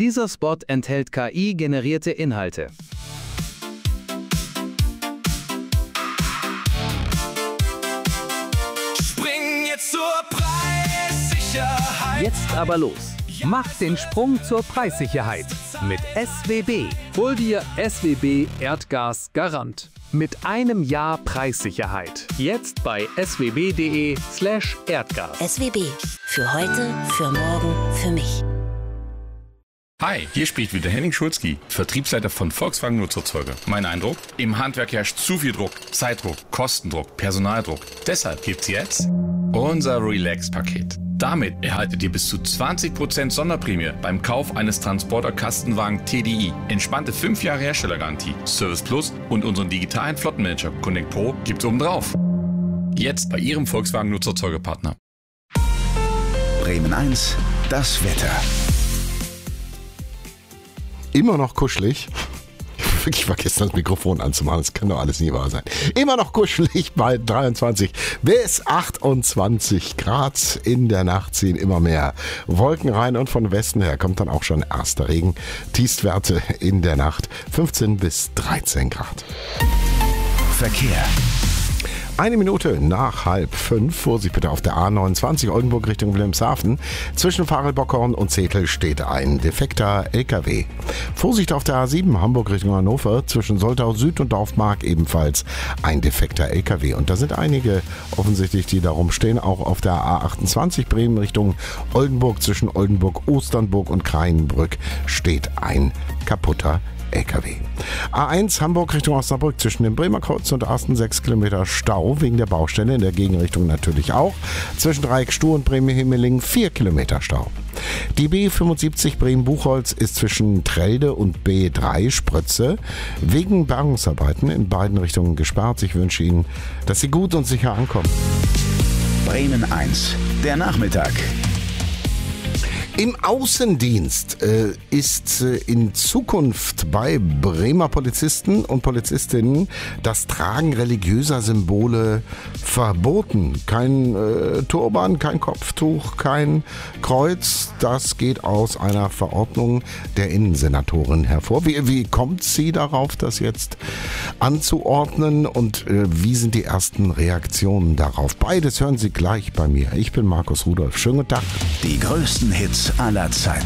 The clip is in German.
Dieser Spot enthält KI-generierte Inhalte. Spring jetzt zur Preissicherheit. Jetzt aber los. Mach den Sprung zur Preissicherheit mit SWB. Hol dir SWB Erdgas Garant. Mit einem Jahr Preissicherheit. Jetzt bei swb.de/Erdgas. SWB. Für heute, für morgen, für mich. Hi, hier spricht wieder Henning Schulzki, Vertriebsleiter von Volkswagen Nutzerzeuge. Mein Eindruck? Im Handwerk herrscht zu viel Druck, Zeitdruck, Kostendruck, Personaldruck. Deshalb gibt's jetzt unser Relax-Paket. Damit erhaltet ihr bis zu 20% Sonderprämie beim Kauf eines Transporter-Kastenwagen TDI. Entspannte 5 Jahre Herstellergarantie, Service Plus und unseren digitalen Flottenmanager Connect Pro gibt's obendrauf. Jetzt bei Ihrem Volkswagen Nutzerzeugepartner. Bremen 1, das Wetter. Immer noch kuschelig. Ich vergesse das Mikrofon anzumachen, das kann doch alles nie wahr sein. Immer noch kuschelig bei 23 bis 28 Grad. In der Nacht ziehen immer mehr Wolken rein und von Westen her kommt dann auch schon erster Regen. Tiefstwerte in der Nacht 15 bis 13 Grad. Verkehr. 1 Minute nach 4:30. Vorsicht bitte auf der A29 Oldenburg Richtung Wilhelmshaven. Zwischen Farel-Bockhorn und Zetel steht ein defekter LKW. Vorsicht auf der A7 Hamburg Richtung Hannover. Zwischen Soltau Süd und Dorfmark ebenfalls ein defekter LKW. Und da sind einige offensichtlich, die darum stehen. Auch auf der A28 Bremen Richtung Oldenburg. Zwischen Oldenburg, Osternburg und Kraienbrück steht ein kaputter LKW. A1 Hamburg Richtung Osnabrück zwischen dem Bremer Kreuz und Asten 6 Kilometer Stau wegen der Baustelle, in der Gegenrichtung natürlich auch. Zwischen Dreieck Stuh und Bremen-Himmeling 4 Kilometer Stau. Die B75 Bremen-Buchholz ist zwischen Trelde und B3 Sprötze wegen Bergungsarbeiten in beiden Richtungen gesperrt. Ich wünsche Ihnen, dass Sie gut und sicher ankommen. Bremen 1, der Nachmittag. Im Außendienst ist in Zukunft bei Bremer Polizisten und Polizistinnen das Tragen religiöser Symbole verboten. Kein Turban, kein Kopftuch, kein Kreuz. Das geht aus einer Verordnung der Innensenatorin hervor. Wie kommt sie darauf, das jetzt anzuordnen und wie sind die ersten Reaktionen darauf? Beides hören Sie gleich bei mir. Ich bin Markus Rudolph. Schönen guten Tag. Die größten Hits aller Zeiten.